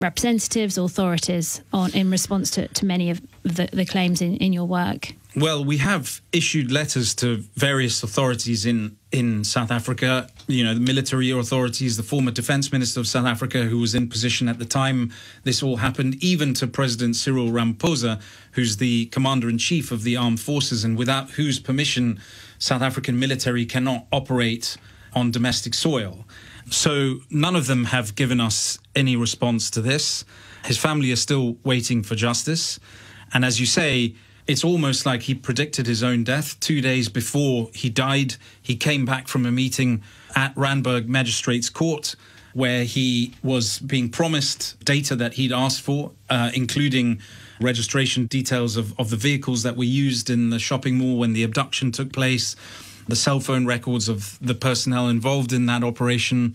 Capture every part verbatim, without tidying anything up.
representatives, authorities on in response to, to many of the, the claims in, in your work? Well, we have issued letters to various authorities in, in South Africa, you know, the military authorities, the former defense minister of South Africa, who was in position at the time this all happened, even to President Cyril Ramaphosa, who's the commander-in-chief of the armed forces and without whose permission South African military cannot operate on domestic soil. So none of them have given us any response to this. His family is still waiting for justice. And as you say, it's almost like he predicted his own death. Two days before he died, he came back from a meeting at Randburg Magistrates Court where he was being promised data that he'd asked for, uh, including registration details of, of the vehicles that were used in the shopping mall when the abduction took place, the cell phone records of the personnel involved in that operation.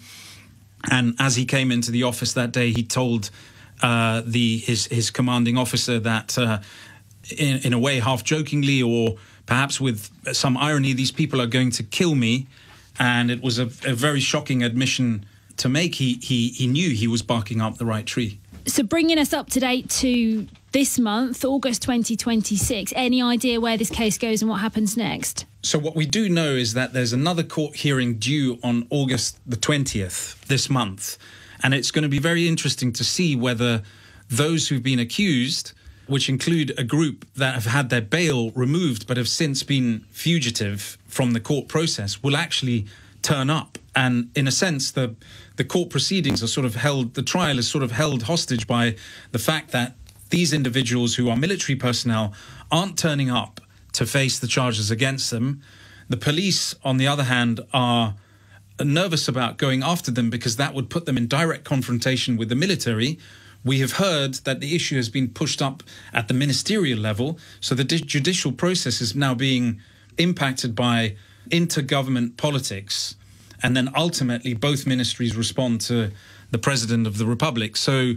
And as he came into the office that day, he told uh, the his, his commanding officer that, uh, in, in a way, half-jokingly or perhaps with some irony, these people are going to kill me. And it was a, a very shocking admission to make. He, he, he knew he was barking up the right tree. So bringing us up to date to this month, August twenty twenty-six, any idea where this case goes and what happens next? So what we do know is that there's another court hearing due on August the twentieth this month. And it's going to be very interesting to see whether those who've been accused, which include a group that have had their bail removed but have since been fugitive from the court process, will actually turn up. And in a sense, the the court proceedings are sort of held, the trial is sort of held hostage by the fact that these individuals who are military personnel aren't turning up to face the charges against them. The police, on the other hand, are nervous about going after them because that would put them in direct confrontation with the military. We have heard that the issue has been pushed up at the ministerial level, so the judicial process is now being impacted by intergovernment politics. And then ultimately both ministries respond to the President of the Republic. So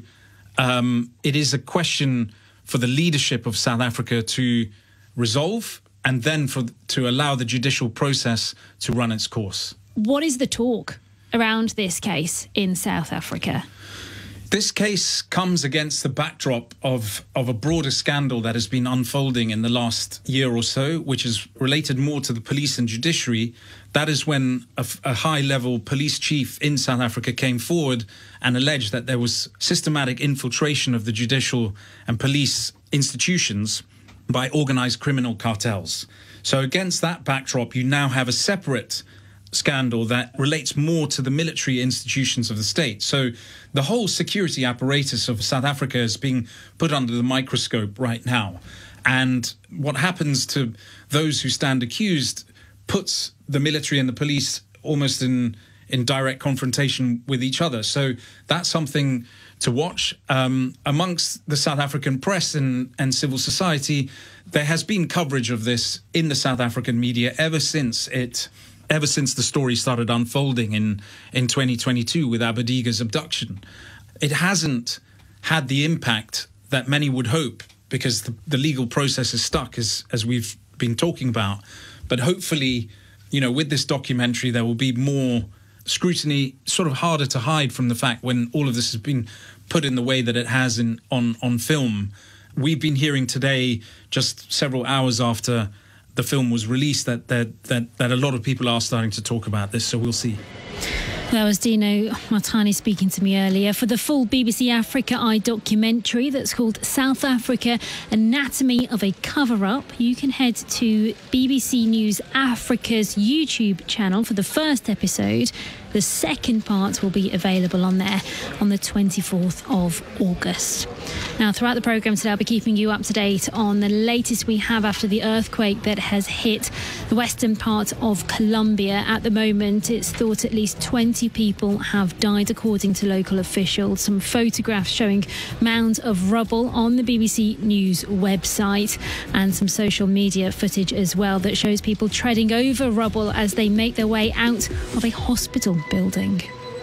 um, it is a question for the leadership of South Africa to resolve and then for to allow the judicial process to run its course. What is the talk around this case in South Africa? This case comes against the backdrop of, of a broader scandal that has been unfolding in the last year or so, which is related more to the police and judiciary. That is when a, a high-level police chief in South Africa came forward and alleged that there was systematic infiltration of the judicial and police institutions by organized criminal cartels. So against that backdrop, you now have a separate scandal that relates more to the military institutions of the state. So the whole security apparatus of South Africa is being put under the microscope right now. And what happens to those who stand accused puts the military and the police almost in, in direct confrontation with each other. So that's something to watch. Um, amongst the South African press and, and civil society, there has been coverage of this in the South African media ever since it ever since the story started unfolding in, in twenty twenty-two with Abediga's abduction. It hasn't had the impact that many would hope because the, the legal process is stuck, as, as we've been talking about. But hopefully, you know, with this documentary, there will be more scrutiny, sort of harder to hide from the fact when all of this has been put in the way that it has in on, on film. We've been hearing today, just several hours after the film was released, that, that that that a lot of people are starting to talk about this, so we'll see. That was Dino Martani speaking to me earlier. For the full B B C Africa Eye documentary that's called South Africa, Anatomy of a Cover-Up, you can head to B B C News Africa's YouTube channel for the first episode. The second part will be available on there on the twenty-fourth of August. Now, throughout the programme today, I'll be keeping you up to date on the latest we have after the earthquake that has hit the western part of Colombia. At the moment, it's thought at least twenty people have died, according to local officials. Some photographs showing mounds of rubble on the B B C News website, and some social media footage as well that shows people treading over rubble as they make their way out of a hospital building.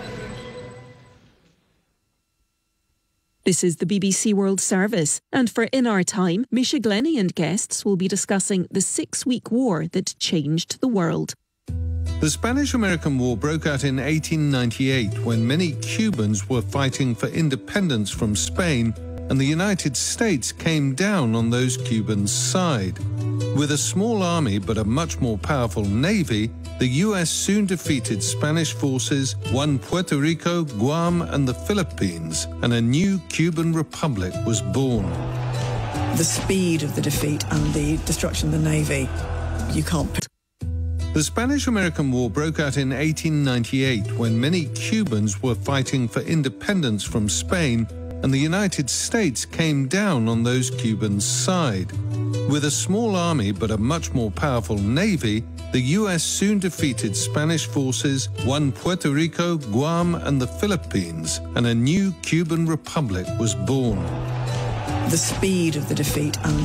This is the B B C World Service, and for In Our Time, Misha Glenny and guests will be discussing the six-week war that changed the world. The Spanish-American War broke out in eighteen ninety-eight when many Cubans were fighting for independence from Spain, and the United States came down on those Cubans' side. With a small army but a much more powerful navy, the U S soon defeated Spanish forces, won Puerto Rico, Guam, and the Philippines, and a new Cuban republic was born. The speed of the defeat and the destruction of the navy, you can't put. The Spanish-American War broke out in eighteen ninety-eight when many Cubans were fighting for independence from Spain, and the United States came down on those Cubans' side. With a small army but a much more powerful navy, the U S soon defeated Spanish forces, won Puerto Rico, Guam, and the Philippines, and a new Cuban republic was born. The speed of the defeat and